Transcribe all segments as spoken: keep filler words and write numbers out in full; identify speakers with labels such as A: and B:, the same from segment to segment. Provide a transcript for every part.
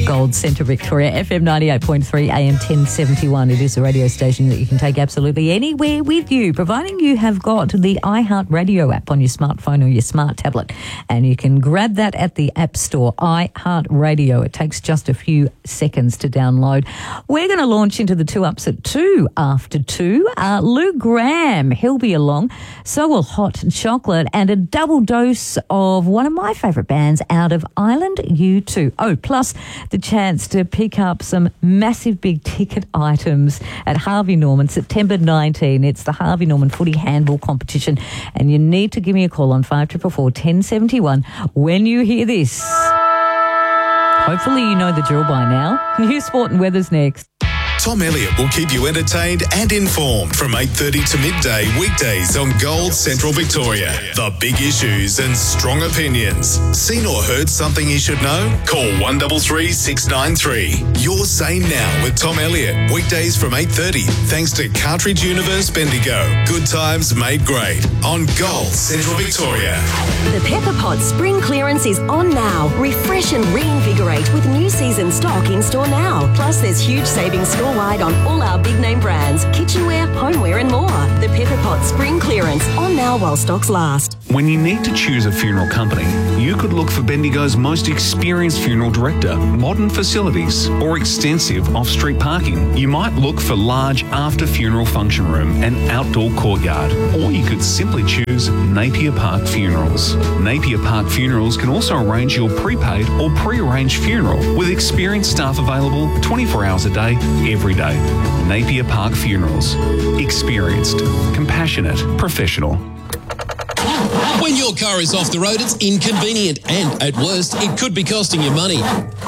A: Gold Central Victoria, F M ninety-eight point three, A M ten seventy-one. It is a radio station that you can take absolutely anywhere with you, providing you have got the iHeartRadio app on your smartphone or your smart tablet. And you can grab that at the App Store, iHeartRadio. It takes just a few seconds to download. We're going to launch into the two ups at two after two. Uh, Lou Graham, he'll be along. So will Hot Chocolate, and a double dose of one of my favourite bands out of Ireland, U two. Oh, plus the chance to pick up some massive big ticket items at Harvey Norman, September nineteenth. It's the Harvey Norman Footy Handball Competition, and you need to give me a call on five four four, one oh seven one when you hear this. Hopefully you know the drill by now. New sport and weather's next.
B: Tom Elliott will keep you entertained and informed from eight thirty to midday weekdays on Gold Central Victoria. The big issues and strong opinions. Seen or heard something you should know? Call one three three, six nine three. You're Sane Now with Tom Elliott. Weekdays from eight thirty. Thanks to Cartridge Universe Bendigo. Good times made great on Gold Central Victoria.
C: The Pepper Pot spring clearance is on now. Refresh and reinvigorate with new season stock in store now. Plus there's huge savings store wide on all our big name brands, kitchenware, homeware and more. The Pepper Pot spring clearance on now while stocks last.
D: When you need to choose a funeral company, you could look for Bendigo's most experienced funeral director, modern facilities or extensive off-street parking. You might look for large after-funeral function room and outdoor courtyard, or you could simply choose Napier Park Funerals. Napier Park Funerals can also arrange your prepaid or pre-arranged funeral with experienced staff available twenty-four hours a day, every day. Napier Park Funerals. Experienced, compassionate, professional.
E: When your car is off the road, it's inconvenient and, at worst, it could be costing you money.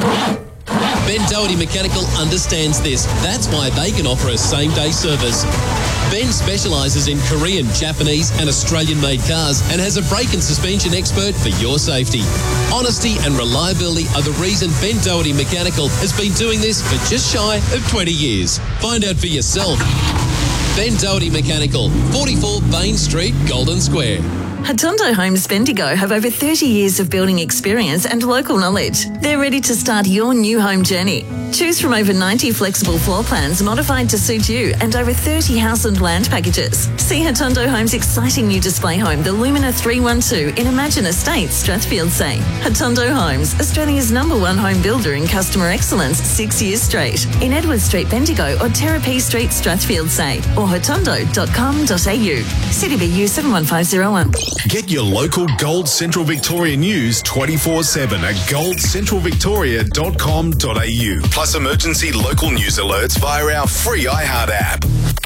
E: Ben Doherty Mechanical understands this. That's why they can offer a same-day service. Ben specialises in Korean, Japanese and Australian-made cars and has a brake and suspension expert for your safety. Honesty and reliability are the reason Ben Doherty Mechanical has been doing this for just shy of twenty years. Find out for yourself. Ben Doherty Mechanical, forty-four Bain Street, Golden Square.
F: Hatondo Homes Bendigo have over thirty years of building experience and local knowledge. They're ready to start your new home journey. Choose from over ninety flexible floor plans modified to suit you and over thirty house and land packages. See Hatondo Homes' exciting new display home, the Lumina three one two in Imagine Estates, Strathfield Say. Hatondo Homes, Australia's number one home builder in customer excellence six years straight. In Edward Street, Bendigo or Terrapee Street, Strathfield Say or hatondo dot com dot a u. C D B U seven one five zero one.
B: Get your local Gold Central Victoria news twenty-four seven at gold central victoria dot com dot a u. Plus emergency local news alerts via our free iHeart app.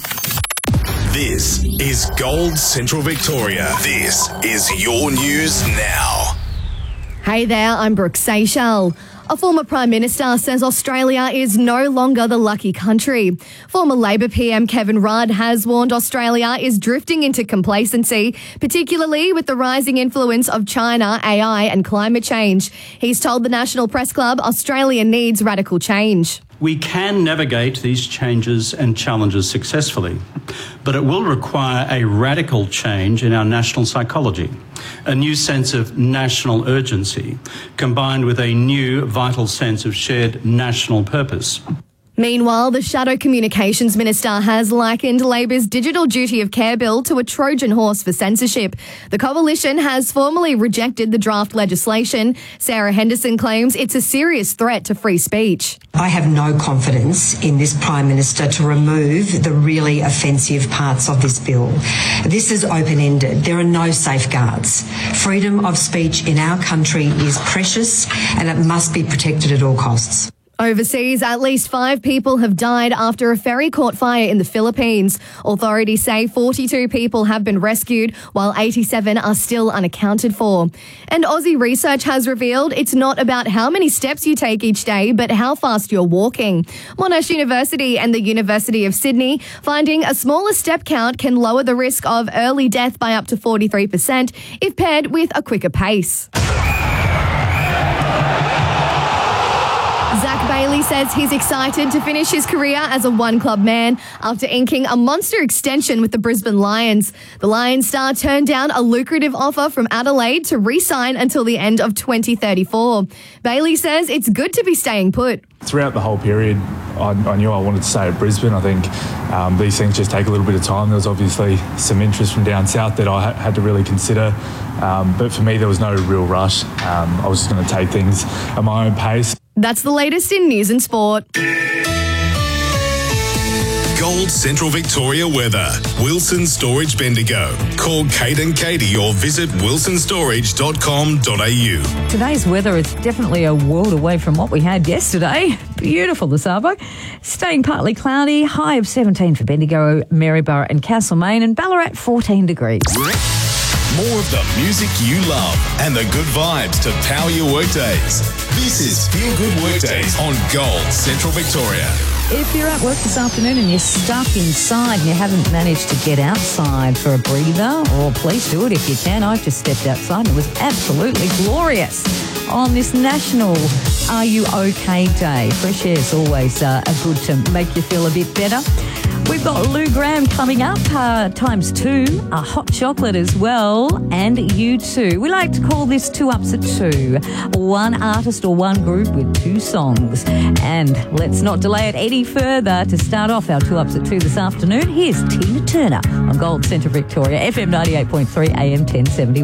B: This is Gold Central Victoria. This is your news now.
G: Hey there, I'm Brooke Seychelles. A former Prime Minister says Australia is no longer the lucky country. Former Labor P M Kevin Rudd has warned Australia is drifting into complacency, particularly with the rising influence of China, A I and climate change. He's told the National Press Club Australia needs radical change.
H: We can navigate these changes and challenges successfully, but it will require a radical change in our national psychology, a new sense of national urgency, combined with a new vital sense of shared national purpose.
G: Meanwhile, the Shadow Communications Minister has likened Labor's Digital Duty of Care bill to a Trojan horse for censorship. The coalition has formally rejected the draft legislation. Sarah Henderson claims it's a serious threat to free speech.
I: I have no confidence in this Prime Minister to remove the really offensive parts of this bill. This is open-ended. There are no safeguards. Freedom of speech in our country is precious and it must be protected at all costs.
G: Overseas, at least five people have died after a ferry caught fire in the Philippines. Authorities say forty-two people have been rescued, while eighty-seven are still unaccounted for. And Aussie research has revealed it's not about how many steps you take each day, but how fast you're walking. Monash University and the University of Sydney finding a smaller step count can lower the risk of early death by up to forty-three percent if paired with a quicker pace. Zach Jack Bailey says he's excited to finish his career as a one-club man after inking a monster extension with the Brisbane Lions. The Lions star turned down a lucrative offer from Adelaide to re-sign until the end of twenty thirty-four. Bailey says it's good to be staying put.
J: Throughout the whole period, I, I knew I wanted to stay at Brisbane. I think um, these things just take a little bit of time. There was obviously some interest from down south that I ha- had to really consider. Um, but for me, there was no real rush. Um, I was just going to take things at my own pace.
G: That's the latest in news and sport.
B: Gold Central Victoria weather. Wilson Storage Bendigo. Call Kate and Katie or visit wilson storage dot com dot a u.
A: Today's weather is definitely a world away from what we had yesterday. Beautiful this Arvo. Staying partly cloudy, high of seventeen for Bendigo, Maryborough and Castlemaine, and Ballarat fourteen degrees.
B: More of the music you love and the good vibes to power your workdays. This is Feel Good Workdays on Gold Central Victoria.
A: If you're at work this afternoon and you're stuck inside and you haven't managed to get outside for a breather, or please do it if you can. I've just stepped outside and it was absolutely glorious on this National Are You OK Day. Fresh air is always uh, good to make you feel a bit better. We've got Lou Graham coming up, uh, times two, a hot chocolate as well, and you too. We like to call this two ups at two. One artist or one group with two songs. And let's not delay it any further. To start off our two ups at two this afternoon, here's Tina Turner on Gold Central Victoria, F M ninety-eight point three, A M ten seventy.